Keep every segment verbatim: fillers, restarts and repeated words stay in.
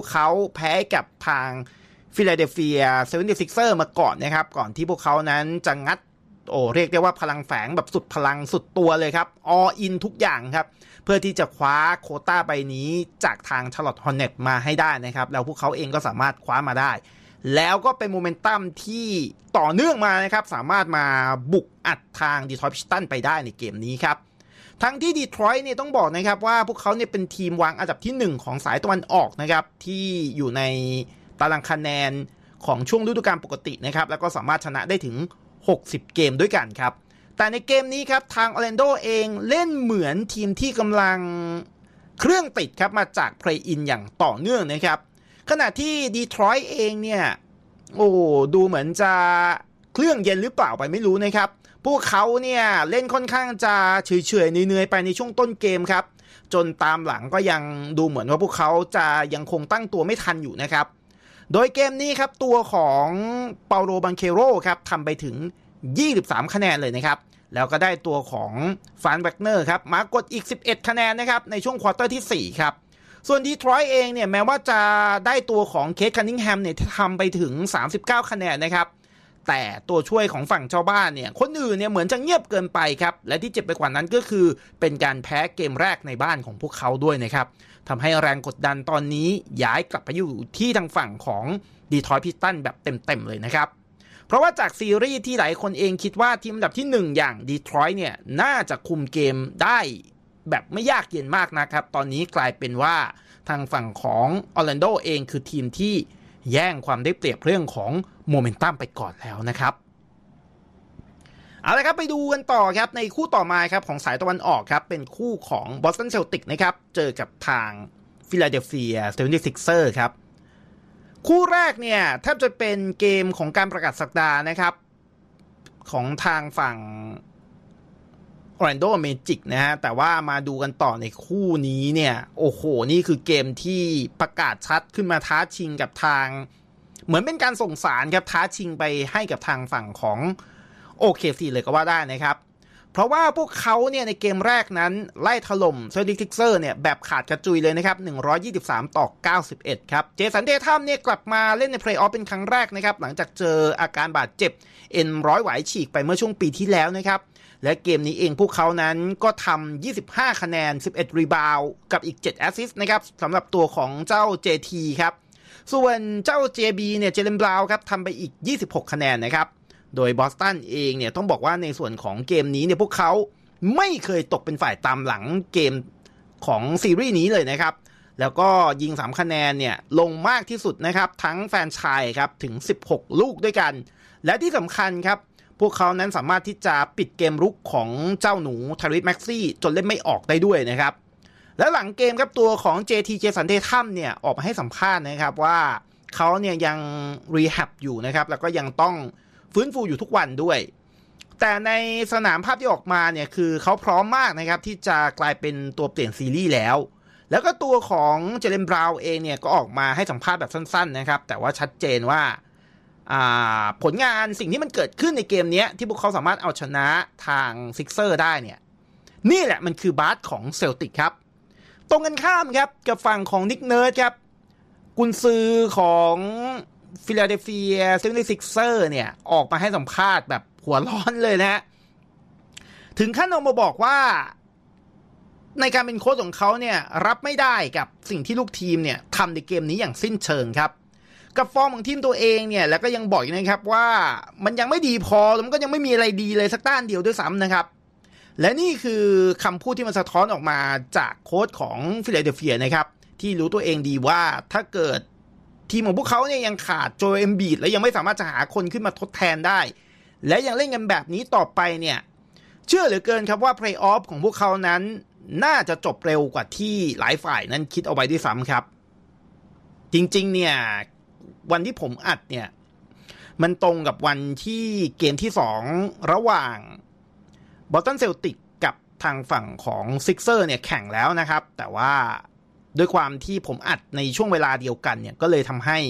เขาแพ้กับทางฟิลาเดลเฟีย เซเว่นทีซิกเซอร์ มาก่อนนะครับก่อนที่พวกเขานั้นจะงัดโอ้เรียกได้ว่าพลังแฝงแบบสุดพลังสุดตัวเลยครับ all in ทุกอย่างครับเพื่อที่จะคว้าโควต้าใบนี้จากทางชาร์ลอตต์ฮอร์เน็ตมาให้ได้นะครับแล้วพวกเขาเองก็สามารถคว้ามาได้แล้วก็เป็นโมเมนตัมที่ต่อเนื่องมานะครับสามารถมาบุกอัดทางดีทรอยต์พิสตันไปได้ในเกมนี้ครับทั้งที่ดีทรอยต์เนี่ยต้องบอกนะครับว่าพวกเขาเนี่ยเป็นทีมวางอันดับที่หนึ่งของสายตะวันออกนะครับที่อยู่ในตารางคะแนนของช่วงฤดูกาลปกตินะครับแล้วก็สามารถชนะได้ถึงหกสิบเกมด้วยกันครับแต่ในเกมนี้ครับทางออร์แลนโดเองเล่นเหมือนทีมที่กำลังเครื่องติดครับมาจากเพลย์อินอย่างต่อเนื่องนะครับขณะที่ดีทรอยต์เองเนี่ยโอ้ดูเหมือนจะเครื่องเย็นหรือเปล่าไปไม่รู้นะครับพวกเขาเนี่ยเล่นค่อนข้างจะเฉยๆเหนื่อยๆไปในช่วงต้นเกมครับจนตามหลังก็ยังดูเหมือนว่าพวกเขาจะยังคงตั้งตัวไม่ทันอยู่นะครับโดยเกมนี้ครับตัวของเปาโลบังเคโรครับทำไปถึงยี่สิบสามคะแนนเลยนะครับแล้วก็ได้ตัวของฟานแวกเนอร์ครับมากดอีกสิบเอ็ดคะแนนนะครับในช่วงควอเตอร์ที่สี่ครับส่วนดีทรอยต์เองเนี่ยแม้ว่าจะได้ตัวของเคทคันนิงแฮมเนี่ยทำไปถึงสามสิบเก้าคะแนนนะครับแต่ตัวช่วยของฝั่งเจ้าบ้านเนี่ยคนอื่นเนี่ยเหมือนจะเงียบเกินไปครับและที่เจ็บไปกว่านั้นก็คือเป็นการแพ้เกมแรกในบ้านของพวกเขาด้วยนะครับทำให้แรงกดดันตอนนี้ย้ายกลับไปอยู่ที่ทางฝั่งของดีทรอยต์พิสตันแบบเต็มๆเลยนะครับเพราะว่าจากซีรีส์ที่หลายคนเองคิดว่าทีมอันดับที่หนึ่งอย่างดีทรอยต์เนี่ยน่าจะคุมเกมได้แบบไม่ยากเย็นมากนะครับตอนนี้กลายเป็นว่าทางฝั่งของออร์แลนโดเองคือทีมที่แย่งความได้เปรียบเรื่องของโมเมนตัมไปก่อนแล้วนะครับเอาละครับไปดูกันต่อครับในคู่ต่อมาครับของสายตะวันออกครับเป็นคู่ของบอสตันเซลติกนะครับเจอกับทางฟิลาเดลเฟีย เซเว่นทีซิกเซอร์ ครับคู่แรกเนี่ยแทบจะเป็นเกมของการประกาศสัปดาห์นะครับของทางฝั่งออร์แลนโดเมจิกนะฮะแต่ว่ามาดูกันต่อในคู่นี้เนี่ยโอ้โหนี่คือเกมที่ประกาศชัดขึ้นมาท้าชิงกับทางเหมือนเป็นการส่งสารครับท้าชิงไปให้กับทางฝั่งของ โอ เค ซี เลยก็ว่าได้นะครับเพราะว่าพวกเขาเนี่ยในเกมแรกนั้นไล่ถล่มเซเว่นทีซิกเซอร์เนี่ยแบบขาดกระจุยเลยนะครับหนึ่งร้อยยี่สิบสามต่อเก้าสิบเอ็ดครับเจสันเททัมเนี่ยกลับมาเล่นในเพลย์ออฟเป็นครั้งแรกนะครับหลังจากเจออาการบาดเจ็บเอ็นร้อยหวายฉีกไปเมื่อช่วงปีที่แล้วนะครับและเกมนี้เองพวกเขานั้นก็ทำยี่สิบห้าคะแนนสิบเอ็ดรีบาวด์กับอีกเจ็ดแอสซิสต์นะครับสำหรับตัวของเจ้า เจ ที ครับส่วนเจ้า เจ บี เนี่ยเจเลนบราวน์ครับทำไปอีกยี่สิบหกคะแนนนะครับโดยบอสตันเองเนี่ยต้องบอกว่าในส่วนของเกมนี้เนี่ยพวกเขาไม่เคยตกเป็นฝ่ายตามหลังเกมของซีรีส์นี้เลยนะครับแล้วก็ยิงสามคะแนนเนี่ยลงมากที่สุดนะครับทั้งแฟนชายครับถึงสิบหกลูกด้วยกันและที่สำคัญครับพวกเขานั้นสามารถที่จะปิดเกมรุกของเจ้าหนูทาริสแม็กซี่จนเล่นไม่ออกได้ด้วยนะครับและหลังเกมครับตัวของ เจ ที เจสันเททัมเนี่ยออกมาให้สัมภาษณ์นะครับว่าเขาเนี่ยยังรีแฮบอยู่นะครับแล้วก็ยังต้องฟื้นฟูอยู่ทุกวันด้วยแต่ในสนามภาพที่ออกมาเนี่ยคือเขาพร้อมมากนะครับที่จะกลายเป็นตัวเปลี่ยนซีรีส์แล้วแล้วก็ตัวของเจเลนบราวน์เองเนี่ยก็ออกมาให้สัมภาษณ์แบบสั้นๆนะครับแต่ว่าชัดเจนว่าผลงานสิ่งที่มันเกิดขึ้นในเกมนี้ที่พวกเขาสามารถเอาชนะทางซิกเซอร์ได้เนี่ยนี่แหละมันคือบาสของเซลติกครับตรงกันข้ามครับกับฝั่งของนิกเนิร์ดครับกุนซือของฟิลาเดลเฟีย เซเว่นทีซิกเซอร์ เนี่ยออกมาให้สัมภาษณ์แบบหัวร้อนเลยนะฮะถึงขั้นออกมาบอกว่าในการเป็นโค้ชของเขาเนี่ยรับไม่ได้กับสิ่งที่ลูกทีมเนี่ยทำในเกมนี้อย่างสิ้นเชิงครับกับฟอร์มของทีมตัวเองเนี่ยแล้วก็ยังบอกนะครับว่ามันยังไม่ดีพอมันก็ยังไม่มีอะไรดีเลยสักด้านเดียวด้วยซ้ำนะครับและนี่คือคำพูดที่มันสะท้อนออกมาจากโค้ชของฟิลาเดลเฟียนะครับที่รู้ตัวเองดีว่าถ้าเกิดทีมของพวกเขาเนี่ยยังขาดโจเอมบีดและยังไม่สามารถจะหาคนขึ้นมาทดแทนได้และยังเล่นกันแบบนี้ต่อไปเนี่ยเชื่อเหลือเกินครับว่าเพลย์ออฟของพวกเขานั้นน่าจะจบเร็วกว่าที่หลายฝ่ายนั้นคิดเอาไว้ด้วยซ้ำครับจริงๆเนี่ยวันที่ผมอัดเนี่ยมันตรงกับวันที่เกมที่สองระหว่างบอสตันเซลติกกับทางฝั่งของซิกเซอร์เนี่ยแข่งแล้วนะครับแต่ว่าด้วยความที่ผมอัดในช่วงเวลาเดียวกันเนี่ยก็เลยทำให้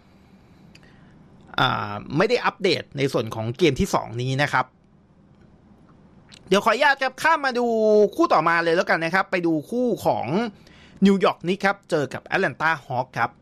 อ่าไม่ได้อัปเดตในส่วนของเกมที่สองนี้นะครับเดี๋ยวขออนุญาตครับข้ามมาดูคู่ต่อมาเลยแล้วกันนะครับไปดูคู่ของนิวยอร์กนิกส์ครับเจอกับแอตแลนตาฮอคส์ครับ